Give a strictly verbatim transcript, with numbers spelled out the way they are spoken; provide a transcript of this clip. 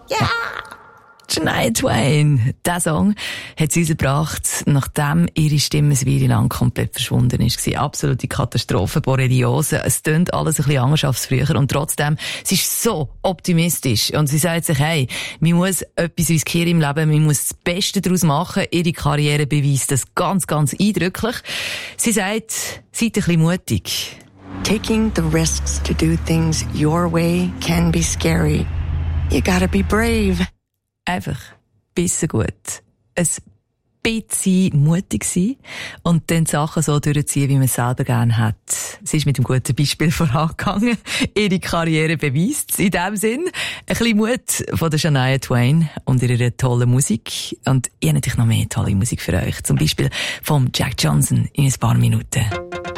Ja! Yeah. Shania Twain. Diesen Song hat sie uns gebracht, nachdem ihre Stimme eine Weile lang komplett verschwunden ist. Absolute Katastrophe, Borreliose. Es tönt alles ein bisschen anders als früher. Und trotzdem, sie ist so optimistisch. Und sie sagt sich, hey, man muss etwas riskieren im Leben, man muss das Beste daraus machen. Ihre Karriere beweist das ganz, ganz eindrücklich. Sie sagt, seid ein bisschen mutig. Taking the risks to do things your way can be scary. You gotta be brave. Einfach bisschen gut. Ein bisschen mutig sein und dann die Sachen so durchziehen, wie man es selber gerne hat. Sie ist mit einem guten Beispiel vorangegangen. Ihre Karriere beweist es. In diesem Sinn, ein bisschen Mut von der Shania Twain und ihrer tollen Musik. Und ich habe natürlich noch mehr tolle Musik für euch. Zum Beispiel vom Jack Johnson in ein paar Minuten.